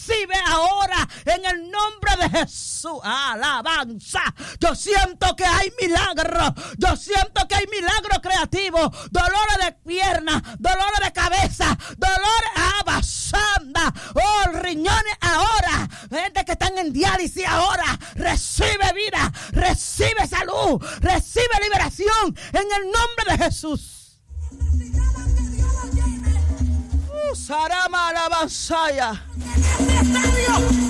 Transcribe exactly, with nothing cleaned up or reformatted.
recibe ahora en el nombre de Jesús. Alabanza. Yo siento que hay milagros. Yo siento que hay milagros creativos. Dolores de piernas, dolores de cabeza, dolores abasanda. Oh, riñones ahora. Gente que están en diálisis ahora. Recibe vida, recibe salud, recibe liberación en el nombre de Jesús. Uh, Sarama alabanzaya. En este estadio